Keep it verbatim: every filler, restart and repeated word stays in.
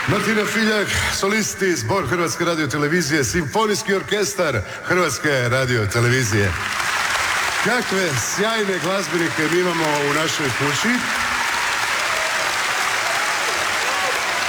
Martina Filjak, solisti, zbor Hrvatske radiotelevizije, simfonijski orkestar Hrvatske radiotelevizije. Kakve sjajne glazbenike mi imamo u našoj kući.